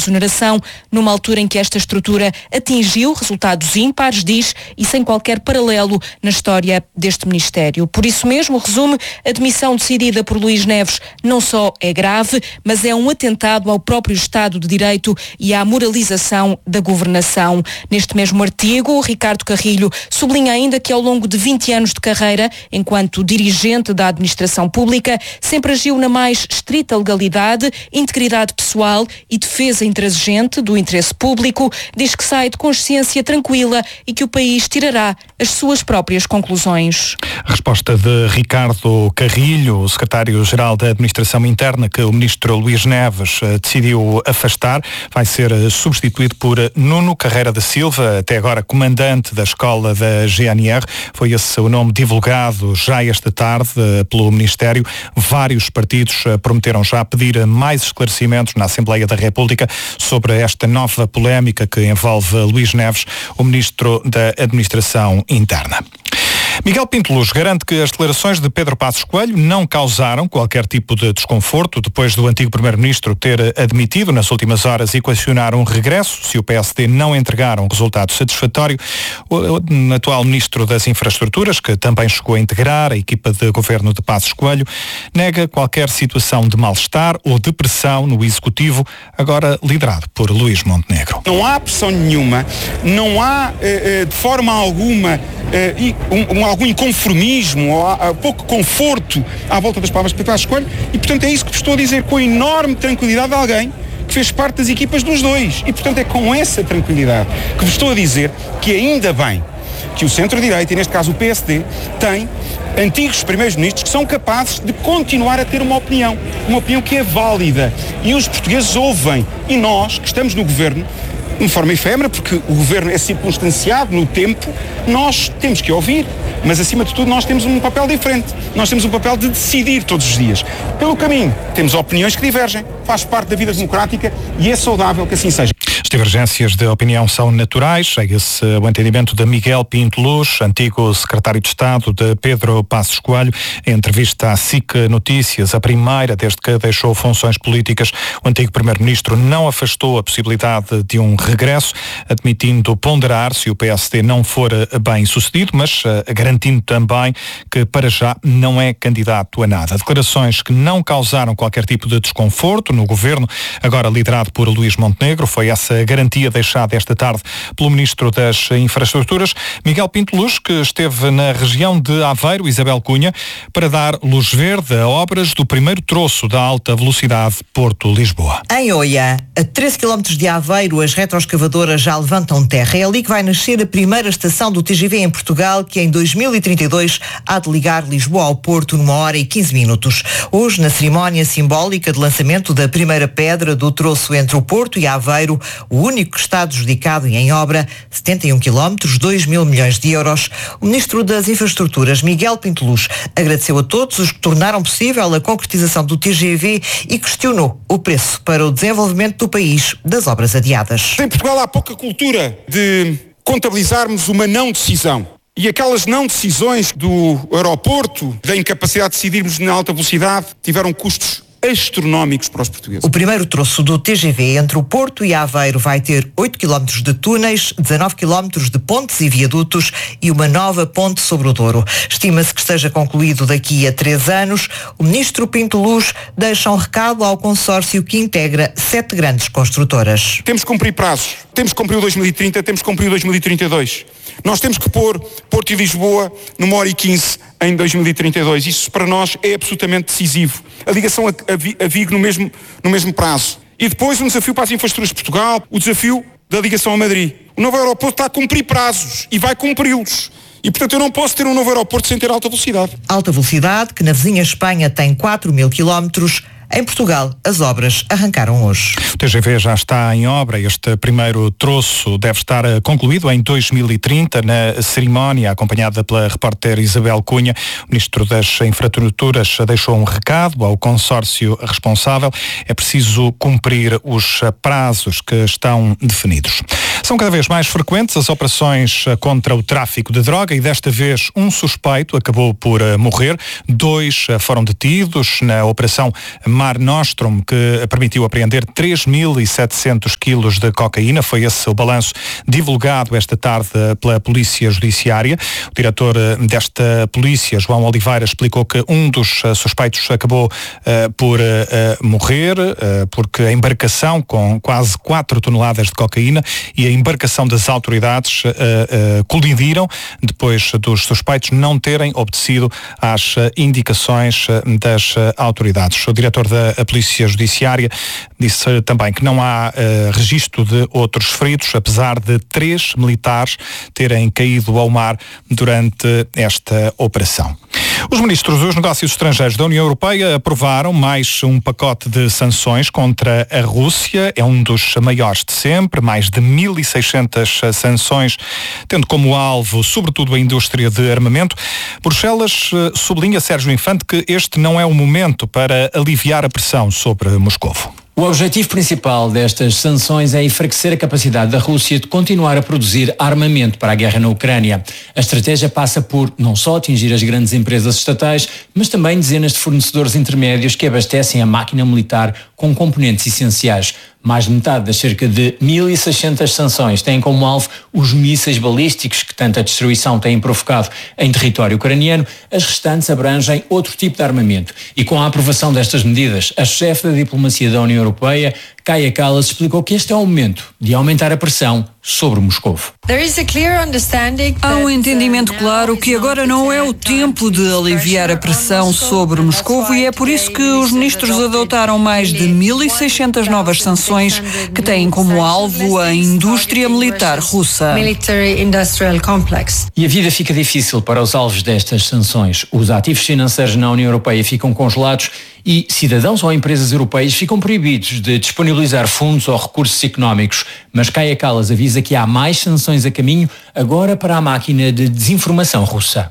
exoneração, numa altura em que esta estrutura atingiu resultados ímpares, diz, e sem qualquer paralelo na história deste Ministério. Por isso mesmo, resume, a demissão decidida por Luís Neves não só é grave, mas é um atentado ao próprio Estado de Direito e à moralização da governação. Neste mesmo artigo, Ricardo Carrilho sublinha ainda que ao longo de 20 anos de carreira, enquanto dirigente da administração pública, sempre agiu na mais estrita legalidade, integridade pessoal e defesa intransigente do interesse público. Diz que sai de consciência tranquila e que o país tirará as suas próprias conclusões. Resposta de Ricardo Carrilho, o secretário-geral da Administração Interna, que o ministro Luís Neves decidiu afastar, vai ser substituído por Nuno Carreira da Silva, até agora comandante da escola da GNR. Foi esse o nome divulgado já esta tarde pelo Ministério. Vários partidos prometeram já pedir mais esclarecimentos na Assembleia da República sobre esta nova polémica que envolve Luís Neves, o ministro da Administração Interna. Miguel Pinto Luz garante que as declarações de Pedro Passos Coelho não causaram qualquer tipo de desconforto depois do antigo Primeiro-Ministro ter admitido nas últimas horas equacionar um regresso se o PSD não entregar um resultado satisfatório. O atual Ministro das Infraestruturas, que também chegou a integrar a equipa de governo de Passos Coelho, nega qualquer situação de mal-estar ou de pressão no Executivo, agora liderado por Luís Montenegro. Não há pressão nenhuma, não há de forma alguma algum inconformismo ou há pouco conforto à volta das palavras de Pedro Passos Coelho e, portanto, é isso que estou a dizer com enorme tranquilidade de alguém que fez parte das equipas dos dois e, portanto, é com essa tranquilidade que vos estou a dizer que ainda bem que o centro-direita, e neste caso o PSD, tem antigos primeiros-ministros que são capazes de continuar a ter uma opinião que é válida e os portugueses ouvem e nós, que estamos no governo, de forma efêmera, porque o governo é circunstanciado no tempo, nós temos que ouvir, mas acima de tudo nós temos um papel diferente. Nós temos um papel de decidir todos os dias. Pelo caminho, temos opiniões que divergem, faz parte da vida democrática e é saudável que assim seja. As divergências de opinião são naturais, é esse o entendimento de Miguel Pinto Luz, antigo secretário de Estado de Pedro Passos Coelho, em entrevista à SIC Notícias, a primeira desde que deixou funções políticas. O antigo primeiro-ministro não afastou a possibilidade de um regresso, admitindo ponderar se o PSD não for bem sucedido, mas garantindo também que para já não é candidato a nada. Declarações que não causaram qualquer tipo de desconforto no governo, agora liderado por Luís Montenegro, foi essa garantia deixada esta tarde pelo Ministro das Infraestruturas, Miguel Pinto Luz, que esteve na região de Aveiro, Isabel Cunha, para dar luz verde a obras do primeiro troço da alta velocidade Porto-Lisboa. Em Oia, a 13 km de Aveiro, as retroescavadoras já levantam terra. É ali que vai nascer a primeira estação do TGV em Portugal, que em 2032 há de ligar Lisboa ao Porto numa hora e 15 minutos. Hoje, na cerimónia simbólica de lançamento da primeira pedra do troço entre o Porto e Aveiro, o único que está adjudicado e em obra, 71 km, 2 mil milhões de euros, o Ministro das Infraestruturas, Miguel Pinto Luz, agradeceu a todos os que tornaram possível a concretização do TGV e questionou o preço para o desenvolvimento do país das obras adiadas. Em Portugal há pouca cultura de contabilizarmos uma não decisão. E aquelas não decisões do aeroporto, da incapacidade de decidirmos na alta velocidade, tiveram custos astronómicos para os portugueses. O primeiro troço do TGV entre o Porto e Aveiro vai ter 8 km de túneis, 19 km de pontes e viadutos e uma nova ponte sobre o Douro. Estima-se que esteja concluído daqui a 3 anos. O Ministro Pinto Luz deixa um recado ao consórcio que integra 7 grandes construtoras. Temos que cumprir prazos. Temos que cumprir o 2030, temos que cumprir o 2032. Nós temos que pôr Porto e Lisboa numa hora e 15 em 2032. Isso para nós é absolutamente decisivo. A ligação a Vigo no mesmo prazo. E depois um desafio para as infraestruturas de Portugal, o desafio da ligação a Madrid. O novo aeroporto está a cumprir prazos e vai cumpri-los. E, portanto, eu não posso ter um novo aeroporto sem ter alta velocidade. Alta velocidade, que na vizinha Espanha tem 4 mil quilómetros. Em Portugal, as obras arrancaram hoje. O TGV já está em obra. Este primeiro troço deve estar concluído em 2030, na cerimónia, acompanhada pela repórter Isabel Cunha. O Ministro das Infraestruturas deixou um recado ao consórcio responsável. É preciso cumprir os prazos que estão definidos. São cada vez mais frequentes as operações contra o tráfico de droga e desta vez um suspeito acabou por morrer. 2 foram detidos na operação Mar Nostrum, que permitiu apreender 3.700 quilos de cocaína. Foi esse o balanço divulgado esta tarde pela Polícia Judiciária. O diretor desta polícia, João Oliveira, explicou que um dos suspeitos acabou por morrer porque a embarcação com quase 4 toneladas de cocaína e a embarcação das autoridades colidiram depois dos suspeitos não terem obedecido às indicações das autoridades. O diretor da Polícia Judiciária disse também que não há registro de outros feridos, apesar de 3 militares terem caído ao mar durante esta operação. Os ministros dos Negócios Estrangeiros da União Europeia aprovaram mais um pacote de sanções contra a Rússia. É um dos maiores de sempre, mais de 1.600 sanções, tendo como alvo, sobretudo, a indústria de armamento. Bruxelas sublinha, Sérgio Infante, que este não é o momento para aliviar a pressão sobre Moscovo. O objetivo principal destas sanções é enfraquecer a capacidade da Rússia de continuar a produzir armamento para a guerra na Ucrânia. A estratégia passa por não só atingir as grandes empresas estatais, mas também dezenas de fornecedores intermédios que abastecem a máquina militar com componentes essenciais. Mais de metade das cerca de 1.600 sanções têm como alvo os mísseis balísticos que tanta destruição têm provocado em território ucraniano. As restantes abrangem outro tipo de armamento. E com a aprovação destas medidas, a chefe da diplomacia da União Europeia, Kaja Kallas, explicou que este é o momento de aumentar a pressão sobre Moscovo. Há um entendimento claro que agora não é o tempo de aliviar a pressão sobre Moscovo e é por isso que os ministros adotaram mais de 1.600 novas sanções que têm como alvo a indústria militar russa. E a vida fica difícil para os alvos destas sanções. Os ativos financeiros na União Europeia ficam congelados e cidadãos ou empresas europeias ficam proibidos de disponibilizar fundos ou recursos económicos. Mas Kaja Kallas avisa que há mais sanções a caminho agora para a máquina de desinformação russa.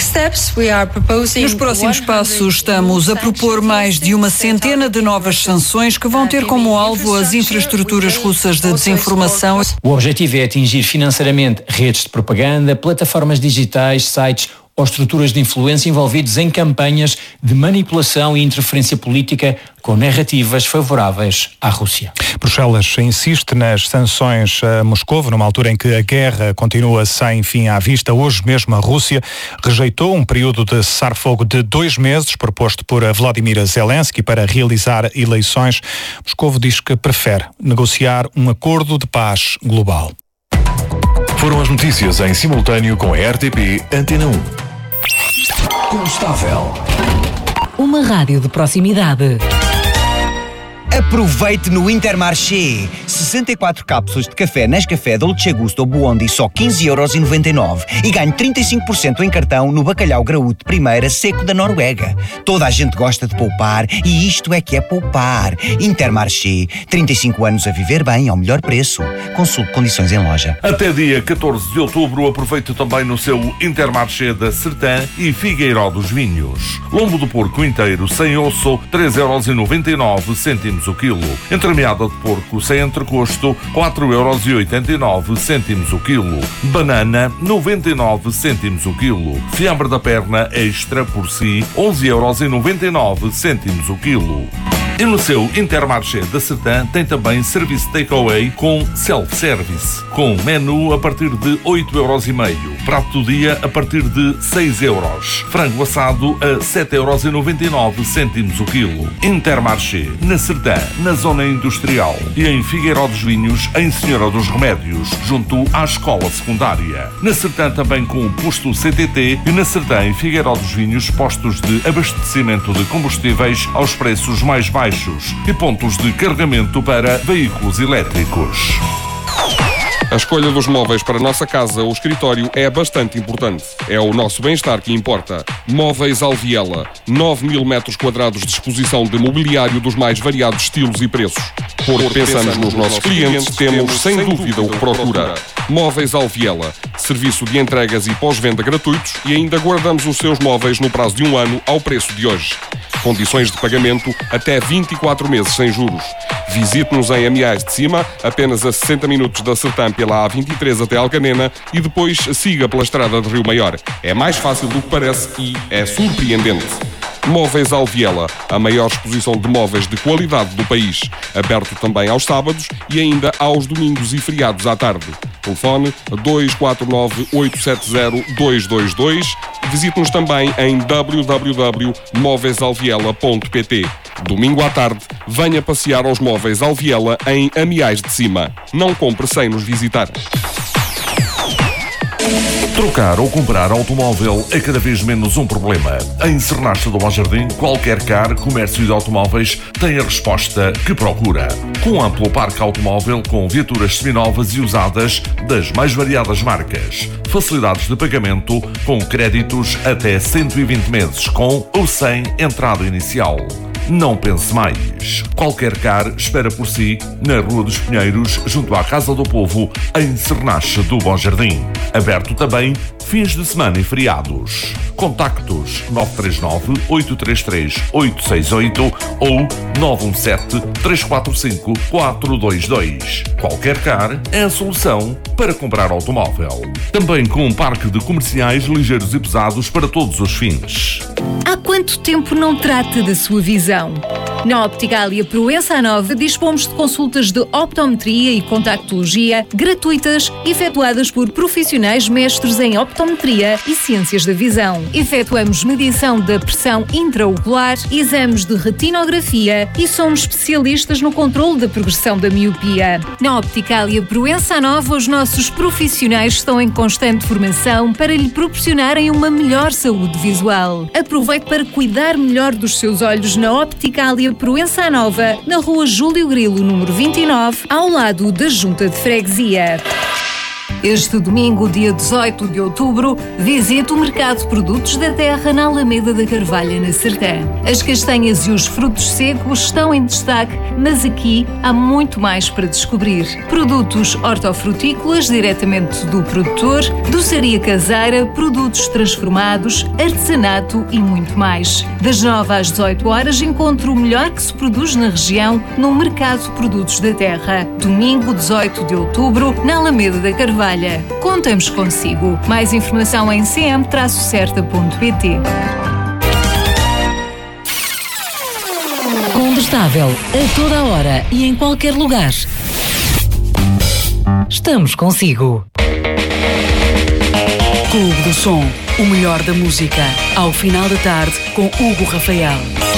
Nos próximos passos estamos a propor mais de 100 de novas sanções que vão ter como alvo as infraestruturas russas de desinformação. O objetivo é atingir financeiramente redes de propaganda, plataformas digitais, sites ou estruturas de influência envolvidos em campanhas de manipulação e interferência política com narrativas favoráveis à Rússia. Bruxelas insiste nas sanções a Moscovo, numa altura em que a guerra continua sem fim à vista. Hoje mesmo a Rússia rejeitou um período de cessar-fogo de 2 meses proposto por Volodymyr Zelensky para realizar eleições. Moscovo diz que prefere negociar um acordo de paz global. Foram as notícias em simultâneo com a RTP Antena 1. Constável. Uma rádio de proximidade. Aproveite no Intermarché. 64 cápsulas de café Nescafé Dolce Gusto Buondi só 15,99€ e ganhe 35% em cartão no bacalhau graúdo primeira seco da Noruega. Toda a gente gosta de poupar e isto é que é poupar. Intermarché. 35 anos a viver bem ao melhor preço. Consulte condições em loja. Até dia 14 de outubro aproveite também no seu Intermarché da Sertã e Figueiró dos Vinhos. Lombo do porco inteiro sem osso 3,99€ o quilo. Entremeada de porco sem entrecosto 4,89€ o quilo. Banana 99 o quilo. Fiambre da perna extra por si 11,99€ o quilo. E no seu Intermarché da Sertã tem também serviço takeaway com self-service, com menu a partir de 8,5€, prato do dia a partir de 6€, frango assado a 7,99€ o quilo. Intermarché, na Sertã, na zona industrial e em Figueiró dos Vinhos, em Senhora dos Remédios, junto à escola secundária. Na Sertã também com o posto CTT e na Sertã em Figueiró dos Vinhos, postos de abastecimento de combustíveis aos preços mais baixos e pontos de carregamento para veículos elétricos. A escolha dos móveis para a nossa casa ou escritório é bastante importante. É o nosso bem-estar que importa. Móveis Alviela. 9.000 metros quadrados de exposição de mobiliário dos mais variados estilos e preços. Porque pensamos nos nossos clientes, temos sem dúvida o que procura. Móveis Alviela, serviço de entregas e pós-venda gratuitos e ainda guardamos os seus móveis no prazo de 1 ano ao preço de hoje. Condições de pagamento até 24 meses sem juros. Visite-nos em Amiais de Cima, apenas a 60 minutos da Sertã pela A23 até Alcanena e depois siga pela estrada de Rio Maior. É mais fácil do que parece e é surpreendente. Móveis Alviela, a maior exposição de móveis de qualidade do país. Aberto também aos sábados e ainda aos domingos e feriados à tarde. Telefone 249-870-222. Visite-nos também em www.móveisalviela.pt. Domingo à tarde, venha passear aos Móveis Alviela em Amiais de Cima. Não compre sem nos visitar. Trocar ou comprar automóvel é cada vez menos um problema. Em Sernacha do Bom Jardim, qualquer car, comércio de automóveis tem a resposta que procura. Com amplo parque automóvel, com viaturas seminovas e usadas das mais variadas marcas. Facilidades de pagamento com créditos até 120 meses, com ou sem entrada inicial. Não pense mais. Qualquer car espera por si na Rua dos Pinheiros, junto à Casa do Povo, em Sernacha do Bom Jardim. Aberto também fins de semana e feriados. Contactos 939-833-868 ou 917-345-422. Qualquer car é a solução para comprar automóvel. Também com um parque de comerciais ligeiros e pesados para todos os fins. Há quanto tempo não trata da sua visão? Na Opticalia Proença Nova dispomos de consultas de optometria e contactologia gratuitas, efetuadas por profissionais mestres em optometria e ciências da visão. Efetuamos medição da pressão intraocular, exames de retinografia e somos especialistas no controle da progressão da miopia. Na Opticalia Proença Nova, os nossos profissionais estão em constante formação para lhe proporcionarem uma melhor saúde visual. Aproveite para cuidar melhor dos seus olhos na Opticalia Proença Nova, na Rua Júlio Grilo, número 29, ao lado da Junta de Freguesia. Este domingo, dia 18 de outubro, visite o Mercado de Produtos da Terra na Alameda da Carvalha, na Sertã. As castanhas e os frutos secos estão em destaque, mas aqui há muito mais para descobrir. Produtos hortofrutícolas diretamente do produtor, doçaria caseira, produtos transformados, artesanato e muito mais. Das 9 às 18 horas, encontre o melhor que se produz na região no Mercado de Produtos da Terra. Domingo, 18 de outubro, na Alameda da Carvalha. Contamos consigo. Mais informação em cm-certa.pt. Condestável, a toda hora e em qualquer lugar. Estamos consigo. Clube do Som, o melhor da música. Ao final da tarde, com Hugo Rafael.